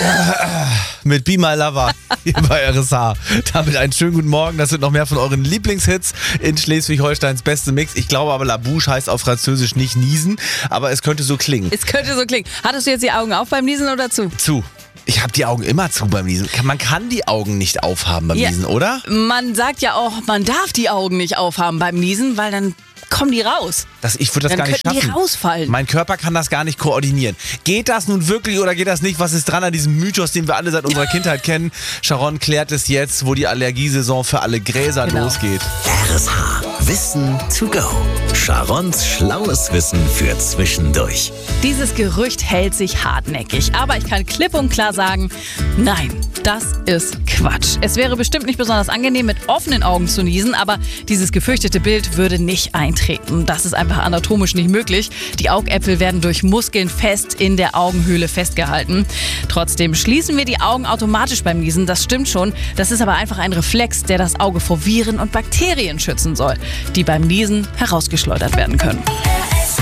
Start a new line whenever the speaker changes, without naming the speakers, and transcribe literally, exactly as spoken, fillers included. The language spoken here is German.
Mit Be My Lover hier bei R S H. Damit einen schönen guten Morgen. Das sind noch mehr von euren Lieblingshits in Schleswig-Holsteins beste Mix. Ich glaube aber, La Bouche heißt auf Französisch nicht niesen, aber es könnte so klingen.
Es könnte so klingen. Hattest du jetzt die Augen auf beim Niesen oder zu?
Zu. Ich habe die Augen immer zu beim Niesen. Man kann die Augen nicht aufhaben beim
Ja.
Niesen, oder?
Man sagt ja auch, man darf die Augen nicht aufhaben beim Niesen, weil dann kommen die raus.
Das, ich würde das
Dann
gar nicht
könnten die
schaffen.
rausfallen.
Mein Körper kann das gar nicht koordinieren. Geht das nun wirklich oder geht das nicht? Was ist dran an diesem Mythos, den wir alle seit unserer Kindheit kennen? Sharon klärt es jetzt, wo die Allergiesaison für alle Gräser
Genau.
losgeht.
R S H. Wissen to go. Sharons schlaues Wissen für zwischendurch.
Dieses Gerücht hält sich hartnäckig, aber ich kann klipp und klar sagen, nein, das ist Quatsch. Es wäre bestimmt nicht besonders angenehm, mit offenen Augen zu niesen, aber dieses gefürchtete Bild würde nicht eintreten. Das ist einfach anatomisch nicht möglich. Die Augäpfel werden durch Muskeln fest in der Augenhöhle festgehalten. Trotzdem schließen wir die Augen automatisch beim Niesen, das stimmt schon. Das ist aber einfach ein Reflex, der das Auge vor Viren und Bakterien schützen soll, die beim Niesen herausgeschleudert werden können.